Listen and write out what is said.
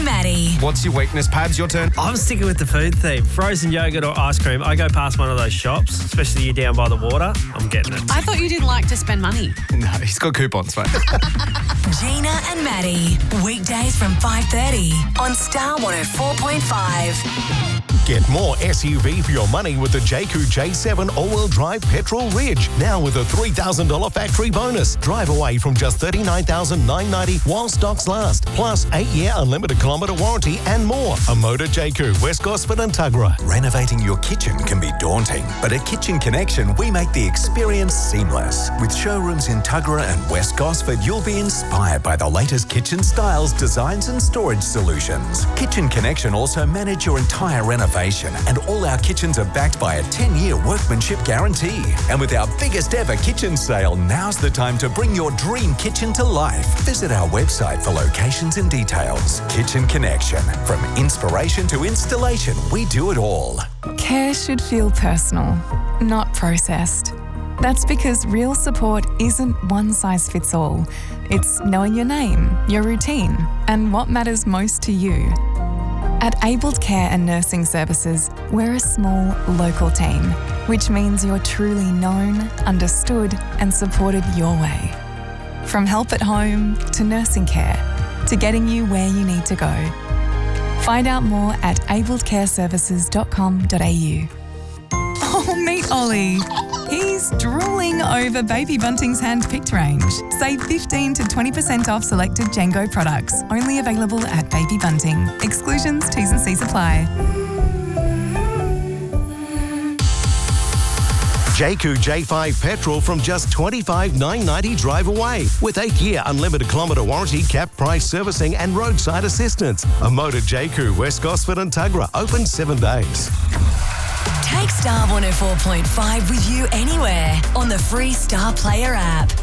Maddie. What's your weakness, Pabs? Your turn. I'm sticking with the food theme. Frozen yogurt or ice cream. I go past one of those shops, especially you're down by the water. I'm getting it. I thought you didn't like to spend money. No, he's got coupons, mate. Gina and Maddie. Weekdays from 5:30 on Star 104.5. Get more SUV for your money with the Jayco J7 all-wheel drive petrol Ridge. Now with a $3,000 factory bonus. Drive away from just $39,990 while stocks last. Plus 8-year unlimited kilometre warranty and more. A Motor Jayco, West Gosford and Tuggerah. Renovating your kitchen can be daunting, but at Kitchen Connection, we make the experience seamless. With showrooms in Tuggerah and West Gosford, you'll be inspired by the latest kitchen styles, designs and storage solutions. Kitchen Connection also manage your entire renovation, and all our kitchens are backed by a 10-year workmanship guarantee. And with our biggest ever kitchen sale, now's the time to bring your dream kitchen to life. Visit our website for locations and details. Kitchen Connection. From inspiration to installation, we do it all. Care should feel personal, not processed. That's because real support isn't one size fits all. It's knowing your name, your routine, and what matters most to you. At Abled Care and Nursing Services, we're a small, local team, which means you're truly known, understood, and supported your way. From help at home to nursing care to getting you where you need to go. Find out more at abledcareservices.com.au. Oh, meet Ollie. He's drooling over Baby Bunting's hand-picked range. Save 15 to 20% off selected Django products. Only available at Baby Bunting. Exclusions, T's and C's apply. Jayco J5 petrol from just $25,990 drive away with 8-year unlimited kilometre warranty, cap price servicing and roadside assistance. A Motor Jayco, West Gosford and Tuggerah, open 7 days. Take Star 104.5 with you anywhere on the free Star Player app.